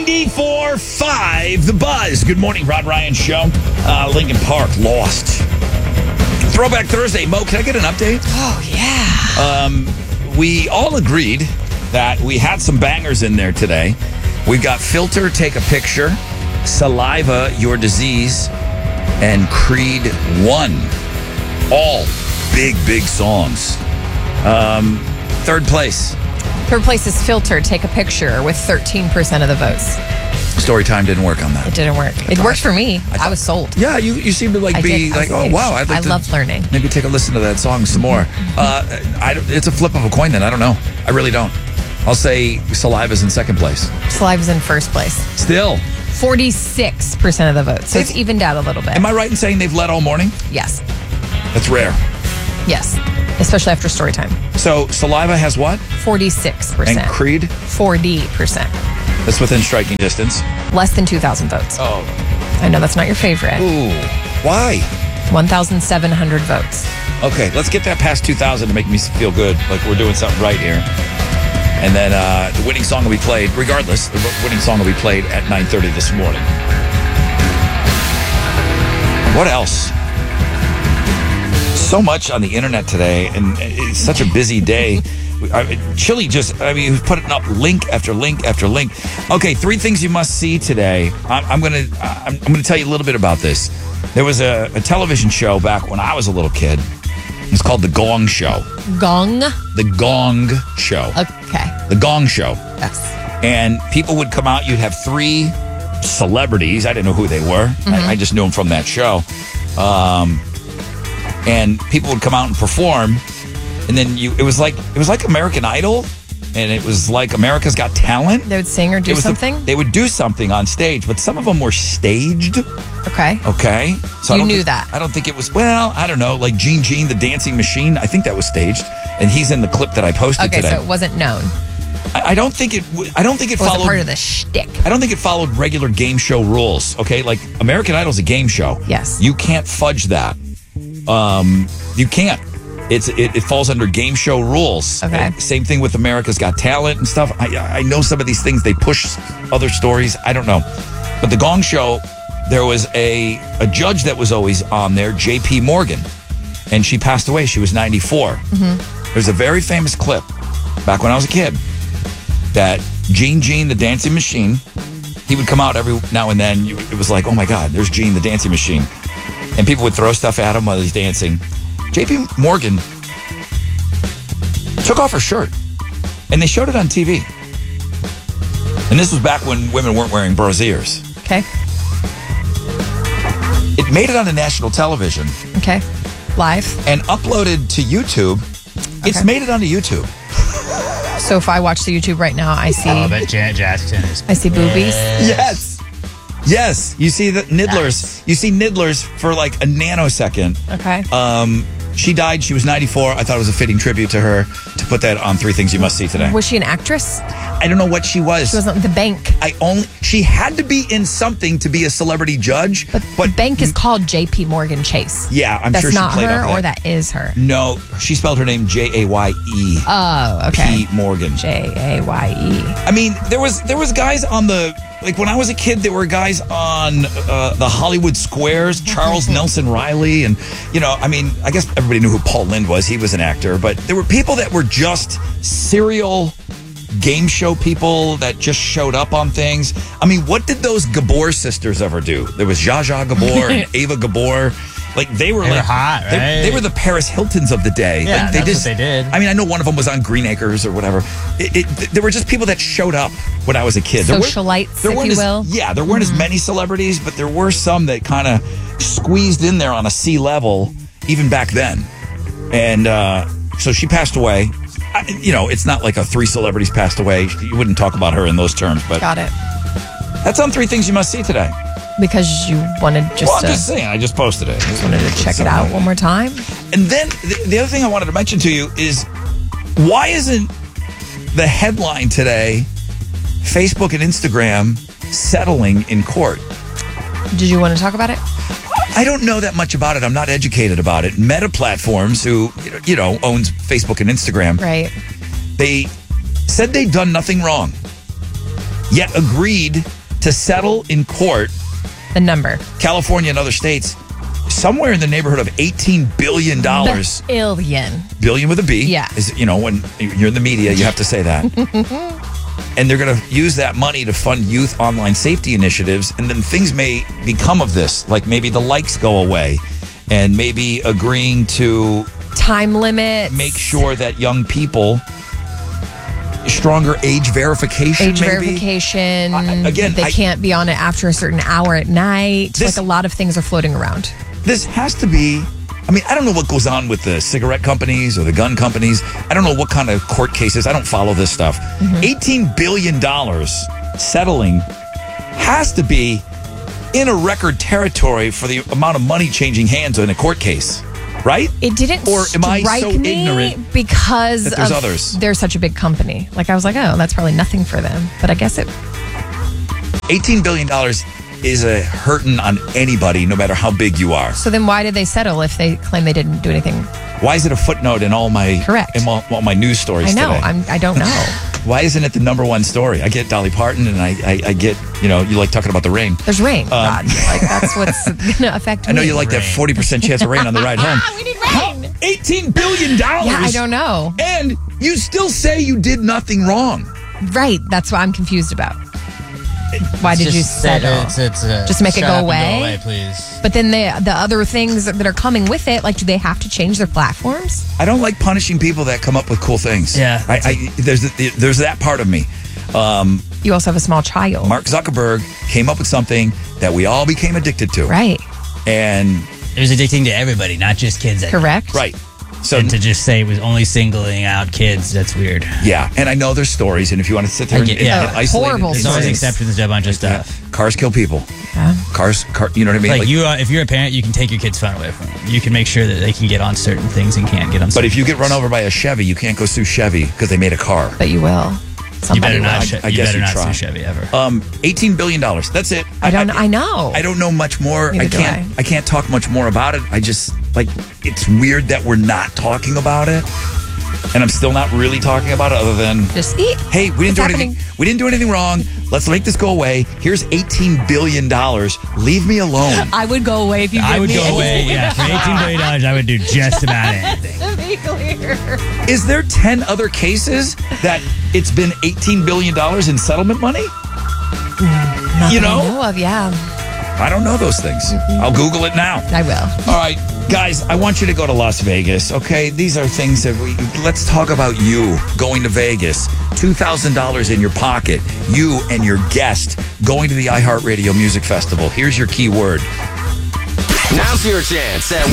94.5 The Buzz. Good morning, Rod Ryan Show. Lincoln Park lost. Throwback Thursday. Mo, can I get an update? Oh, yeah. We all agreed that we had some bangers in there today. We've got Filter, Take a Picture, Saliva, Your Disease, and Creed 1. All big songs. Third place. Third place is Filter, Take a Picture, with 13% of the votes. Storytime didn't work on that. It didn't work. It worked for me. I was sold. Yeah, you seem to oh wow, I love learning. Maybe take a listen to that song some more. It's a flip of a coin then. I don't know. I really don't. I'll say Saliva's in second place. Saliva's in first place. Still 46% of the votes. So it's evened out a little bit. Am I right in saying they've led all morning? Yes. That's rare. Yes. Especially after story time. So Saliva has what? 46%. And Creed? 40%. That's within striking distance. Less than 2,000 votes. Oh. I know that's not your favorite. Ooh. Why? 1,700 votes. Okay, let's get that past 2,000 to make me feel good, like we're doing something right here. And then the winning song will be played, regardless, the winning song will be played at 9:30 this morning. What else? So much on the internet today, and it's such a busy day. Chili he's putting up link after link after link. Okay, 3 things you must see today. I'm gonna tell you a little bit about this. There was a television show back when I was a little kid. It's called The Gong Show. Gong? The Gong Show. Okay. The Gong Show. Yes. And people would come out. You'd have 3 celebrities. I didn't know who they were. Mm-hmm. I just knew them from that show. And people would come out and perform. And then it was like American Idol, and it was like America's Got Talent. They would sing or do something? They would do something on stage, but some of them were staged. Okay. Okay. So you knew that. I don't think it was, I don't know, like Gene the Dancing Machine. I think that was staged, and he's in the clip that I posted today. Okay, so it wasn't known. I don't think it followed. Was part of the shtick. I don't think it followed regular game show rules. Okay, like American Idol's a game show. Yes. You can't fudge that. You can't. It falls under game show rules. Okay. Same thing with America's Got Talent and stuff. I know some of these things. They push other stories. I don't know. But the Gong Show, there was a judge that was always on there, J.P. Morgan, and she passed away. She was 94. Mm-hmm. There's a very famous clip back when I was a kid that Gene the Dancing Machine, he would come out every now and then. It was like, oh my God, there's Gene the Dancing Machine. And people would throw stuff at him while he's dancing. J.P. Morgan took off her shirt, and they showed it on TV. And this was back when women weren't wearing brassieres. Okay. It made it on the national television. Okay. Live. And uploaded to YouTube. Okay. It's made it onto YouTube. So if I watch the YouTube right now, I see... Oh, but Janet Jackson is... I see boobies. Yes. You see the nidlers. Nice. You see nidlers for like a nanosecond. Okay. She died. She was 94. I thought it was a fitting tribute to her to put that on 3 Things You Must See today. Was she an actress? I don't know what she was. She wasn't The Bank. She had to be in something to be a celebrity judge. But The Bank is called J.P. Morgan Chase. Yeah, I'm sure she played That's not her, up or that is her? No, she spelled her name Jaye. Oh, okay. P. Morgan. Jaye. I mean, there was guys on the... Like, when I was a kid, there were guys on the Hollywood Squares, Charles Nelson Riley, and, I guess everybody knew who Paul Lynde was. He was an actor. But there were people that were just serial game show people that just showed up on things. I mean, what did those Gabor sisters ever do? There was Zsa Zsa Gabor and Ava Gabor. Like, they were hot, right? They were the Paris Hiltons of the day. Yeah, like, that's what they did. I mean, I know one of them was on Green Acres or whatever. There were just people that showed up when I was a kid. Socialites, if you will. Yeah, there weren't as many celebrities, but there were some that kind of squeezed in there on a C level, even back then. And so she passed away. It's not like 3 celebrities passed away. You wouldn't talk about her in those terms. But got it. That's on 3 Things You Must See today. Because you wanted I'm just saying. I just posted it. Just wanted to check it out one more time. And then the other thing I wanted to mention to you is, why isn't the headline today Facebook and Instagram settling in court? Did you want to talk about it? I don't know that much about it. I'm not educated about it. Meta Platforms, who owns Facebook and Instagram, right? They said they'd done nothing wrong. yet agreed to settle in court, The number. California and other states, somewhere in the neighborhood of $18 billion. Billion. Billion with a B. Yeah. Is, when you're in the media, you have to say that. And they're going to use that money to fund youth online safety initiatives. And then things may become of this, like maybe the likes go away and maybe agreeing to Time limits. make sure that young people, stronger age verification. Age maybe. verification. They can't be on it after a certain hour at night. Like a lot of things are floating around. This has to be. I don't know what goes on with the cigarette companies or the gun companies. I don't know what kind of court cases. I don't follow this stuff. $18 billion settling has to be in a record territory for the amount of money changing hands in a court case, right? It didn't Or am I strike so me ignorant because that there's of others? They're such a big company. Like I was like, oh, that's probably nothing for them. But I guess it. $18 billion is a hurting on anybody, no matter how big you are. So then why did they settle if they claim they didn't do anything? Why is it a footnote in all my Correct. in all my news stories I know. today? I don't know. Why isn't it the number one story? I get Dolly Parton, and I get, you like talking about the rain. There's rain, Rod. Like that's what's going to affect me. I know you like that 40% chance of rain on the ride home. We need rain. $18 billion. Yeah, I don't know. And you still say you did nothing wrong. Right. That's what I'm confused about. Why did you settle? Just make it go away? Please. But then the other things that are coming with it, like, do they have to change their platforms? I don't like punishing people that come up with cool things. Yeah. There's that part of me. You also have a small child. Mark Zuckerberg came up with something that we all became addicted to. Right. And It was addicting to everybody, not just kids. Correct. right. So And to just say it was only singling out kids, that's weird. yeah, and I know there's stories, and if you want to sit there and isolate horrible it, There's always stories. exceptions to a bunch of stuff. cars kill people. Yeah. Cars, you know what I mean? Like if you're a parent, you can take your kid's phone away from them. You can make sure that they can get on certain things and can't get on. But if you get run over by a Chevy, you can't go sue Chevy because they made a car. But you will. you Somebody better will. not. I You guess better you not try. sue Chevy ever. $18 billion. That's it. I know. I don't know much more. Neither do I. I can't talk much more about it. I just it's weird that we're not talking about it, and I'm still not really talking about it other than Just eat. hey, we didn't It's do happening. anything. We didn't do anything wrong. Let's make this go away. Here's $18 billion. Leave me alone. I would go away if you I gave would me go away. anything. Yeah, for $18 billion, I would do just about anything. To be clear. Is there 10 other cases that it's been $18 billion in settlement money? Nothing You know? I know of, yeah. I don't know those things. I'll Google it now. I will. All right, guys, I want you to go to Las Vegas, okay? These are things that let's talk about you going to Vegas. $2,000 in your pocket. You and your guest going to the iHeartRadio Music Festival. Here's your key word. Now's your chance at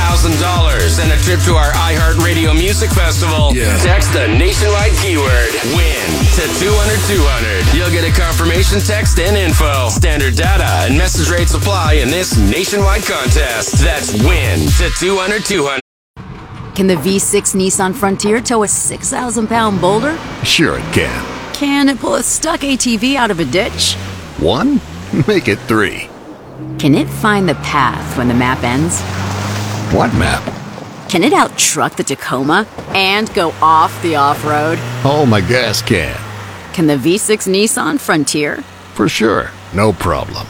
$1,000 and a trip to our iHeartRadio Music Festival. Yeah. Text the nationwide keyword WIN to 200-200. You'll get a confirmation text and info. Standard data and message rates apply in this nationwide contest. That's WIN to 200-200. Can the V6 Nissan Frontier tow a 6,000-pound boulder? Sure it can. Can it pull a stuck ATV out of a ditch? 1? Make it 3. Can it find the path when the map ends? What map? Can it out-truck the Tacoma and go off the off-road? Oh, my gas can. Can the V6 Nissan Frontier? For sure. No problem.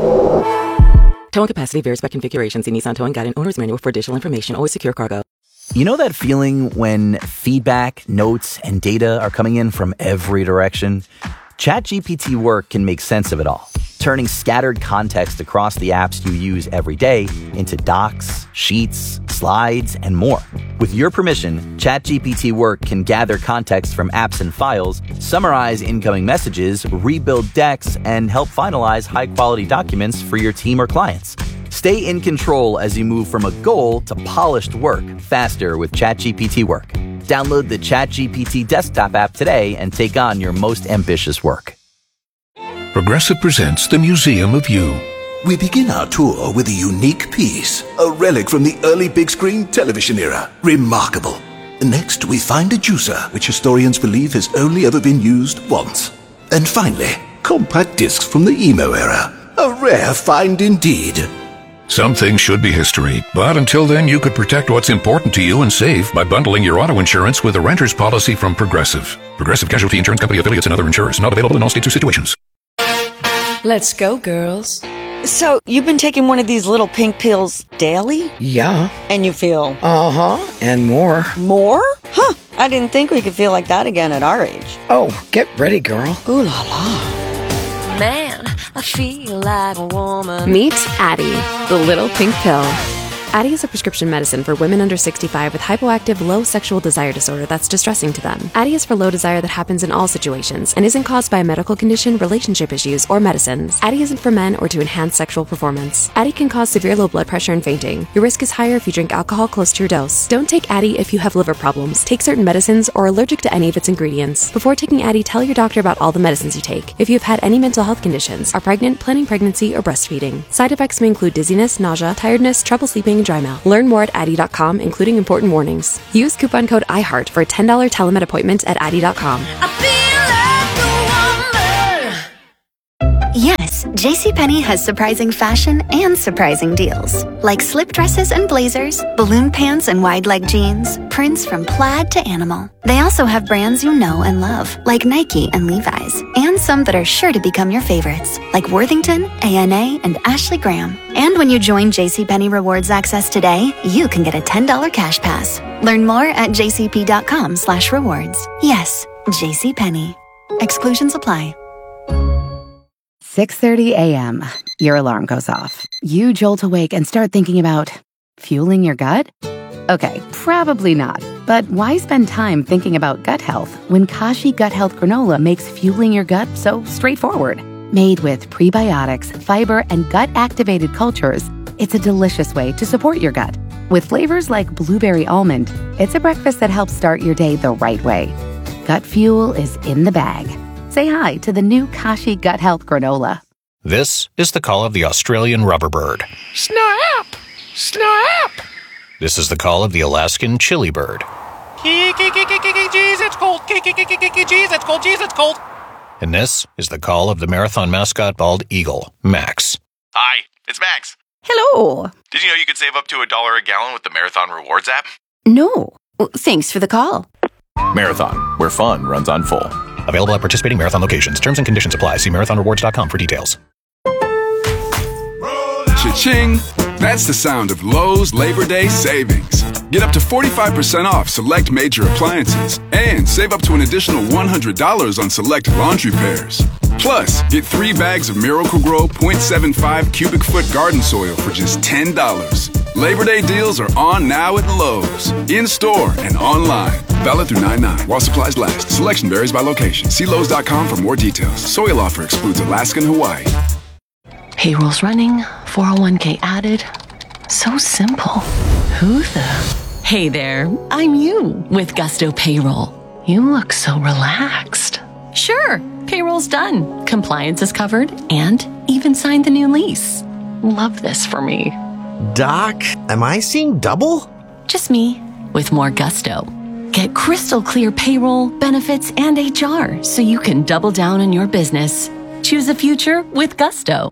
Towing capacity varies by configuration. See Nissan Towing Guide and Owner's Manual for additional information. Always secure cargo. You know that feeling when feedback, notes, and data are coming in from every direction? ChatGPT Work can make sense of it all, turning scattered context across the apps you use every day into docs, sheets, slides, and more. With your permission, ChatGPT Work can gather context from apps and files, summarize incoming messages, rebuild decks, and help finalize high-quality documents for your team or clients. Stay in control as you move from a goal to polished work faster with ChatGPT Work. Download the ChatGPT desktop app today and take on your most ambitious work. Progressive presents the Museum of You. We begin our tour with a unique piece, a relic from the early big screen television era. Remarkable. Next, we find a juicer, which historians believe has only ever been used once. And finally, compact discs from the emo era. A rare find indeed. Some things should be history, but until then you could protect what's important to you and save by bundling your auto insurance with a renter's policy from Progressive. Progressive Casualty Insurance Company affiliates and other insurers. Not available in all states or situations. Let's go, girls. So, you've been taking one of these little pink pills daily? Yeah. And you feel? Uh-huh. And more. More? Huh. I didn't think we could feel like that again at our age. Oh, get ready, girl. Ooh la la. Man, I feel like a woman. Meet Addyi, the little pink pill. Addyi is a prescription medicine for women under 65 with hypoactive low sexual desire disorder that's distressing to them. Addyi is for low desire that happens in all situations and isn't caused by a medical condition, relationship issues, or medicines. Addyi isn't for men or to enhance sexual performance. Addyi can cause severe low blood pressure and fainting. Your risk is higher if you drink alcohol close to your dose. Don't take Addyi if you have liver problems, take certain medicines, or are allergic to any of its ingredients. Before taking Addyi, tell your doctor about all the medicines you take. If you have had any mental health conditions, are pregnant, planning pregnancy, or breastfeeding. Side effects may include dizziness, nausea, tiredness, trouble sleeping, and dry mouth. Learn more at Addyi.com, including important warnings. Use coupon code IHEART for a $10 telemed appointment at Addyi.com. Yes, JCPenney has surprising fashion and surprising deals. Like slip dresses and blazers, balloon pants and wide leg jeans, prints from plaid to animal. They also have brands you know and love, like Nike and Levi's, and some that are sure to become your favorites, like Worthington, ANA, and Ashley Graham. And when you join JCPenney Rewards Access today, you can get a $10 cash pass. Learn more at jcp.com/rewards. Yes, JCPenney. Exclusions apply. 6:30 a.m. Your alarm goes off. You jolt awake and start thinking about fueling your gut? Okay, probably not. But why spend time thinking about gut health when Kashi Gut Health Granola makes fueling your gut so straightforward? Made with prebiotics, fiber, and gut-activated cultures, it's a delicious way to support your gut. With flavors like blueberry almond, it's a breakfast that helps start your day the right way. Gut fuel is in the bag. Say hi to the new Kashi Gut Health Granola. This is the call of the Australian rubber bird. Snap! Snap! This is the call of the Alaskan chili bird. Jeez, it's cold. Jeez, it's cold. Jeez, it's cold. And this is the call of the marathon mascot bald eagle, Max. Hi, it's Max. Hello. Did you know you could save up to $1 a gallon with the Marathon Rewards app? No. Thanks for the call. Marathon, where fun runs on full. Available at participating Marathon locations. Terms and conditions apply. See marathonrewards.com for details. Cha-ching! That's the sound of Lowe's Labor Day savings. Get up to 45% off select major appliances and save up to an additional $100 on select laundry pairs. Plus, get 3 bags of Miracle-Gro 0.75 cubic foot garden soil for just $10. Labor Day deals are on now at Lowe's. In-store and online. Valid through 9/9 while supplies last. Selection varies by location. See Lowe's.com for more details. Soil offer excludes Alaska and Hawaii. Payroll's running, 401k added. So simple. Who the? Hey there, I'm you with Gusto Payroll. You look so relaxed. Sure, payroll's done. Compliance is covered and even signed the new lease. Love this for me. Doc, am I seeing double? Just me with more gusto. Get crystal clear payroll, benefits, and HR so you can double down on your business. Choose a future with Gusto.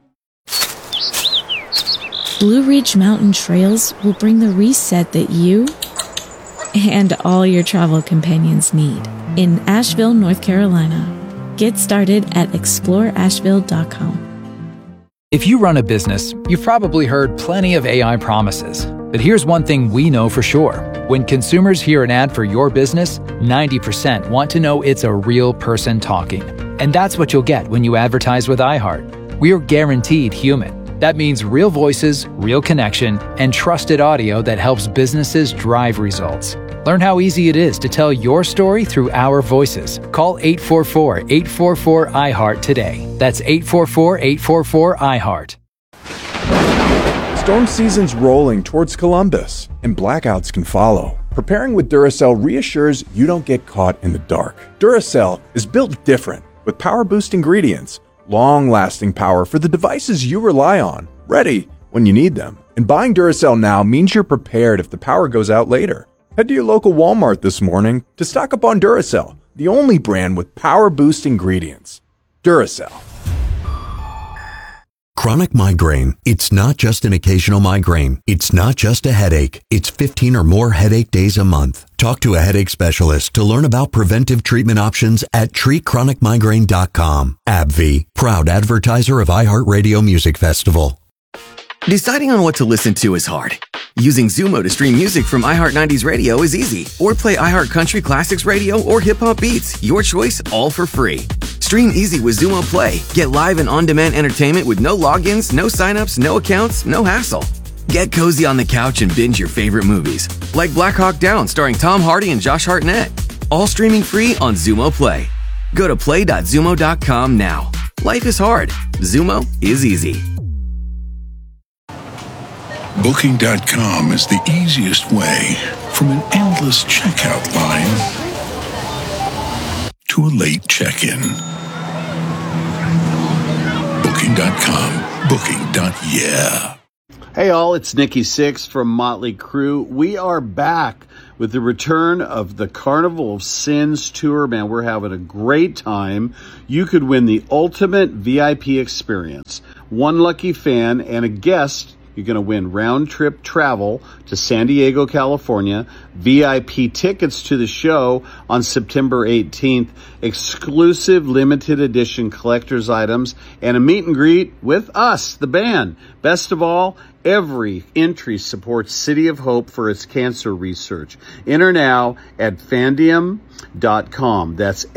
Blue Ridge Mountain Trails will bring the reset that you and all your travel companions need in Asheville, North Carolina. Get started at exploreasheville.com. If you run a business, you've probably heard plenty of AI promises. But here's one thing we know for sure. When consumers hear an ad for your business, 90% want to know it's a real person talking. And that's what you'll get when you advertise with iHeart. We're guaranteed human. That means real voices, real connection, and trusted audio that helps businesses drive results. Learn how easy it is to tell your story through our voices. Call 844-844-iHeart today. That's 844-844-iHeart. Storm season's rolling towards Columbus, and blackouts can follow. Preparing with Duracell reassures you don't get caught in the dark. Duracell is built different, with power-boost ingredients, long-lasting power for the devices you rely on, ready when you need them. And buying Duracell now means you're prepared if the power goes out later. Head to your local Walmart this morning to stock up on Duracell, the only brand with power-boost ingredients. Duracell. chronic migraine, it's not just an occasional migraine. It's not just a headache. It's 15 or more headache days a month. Talk to a headache specialist to learn about preventive treatment options at treatchronicmigraine.com. AbbVie, proud advertiser of iHeartRadio Music Festival. Deciding on what to listen to is hard. Using Zumo to stream music from iHeart 90s Radio is easy. Or play iHeart Country Classics Radio or Hip Hop Beats. Your choice, all for free. Stream easy with Zumo Play. Get live and on-demand entertainment with no logins, no signups, no accounts, no hassle. Get cozy on the couch and binge your favorite movies, like Black Hawk Down starring Tom Hardy and Josh Hartnett. All streaming free on Zumo Play. Go to play.zumo.com now. Life is hard. Zumo is easy. Booking.com is the easiest way from an endless checkout line to a late check-in. Booking.com. Booking.yeah. Hey all, it's Nikki Sixx from Motley Crue. We are back with the return of the Carnival of Sins tour. Man, we're having a great time. You could win the ultimate VIP experience. One lucky fan and a guest. You're going to win round-trip travel to San Diego, California, VIP tickets to the show on September 18th, exclusive limited edition collector's items, and a meet and greet with us, the band. Best of all, every entry supports City of Hope for its cancer research. Enter now at Fandiem.com. That's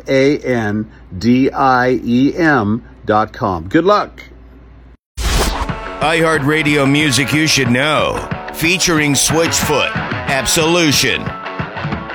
FANDIEM.com. Good luck. iHeartRadio Music You Should Know, featuring Switchfoot, Absolution,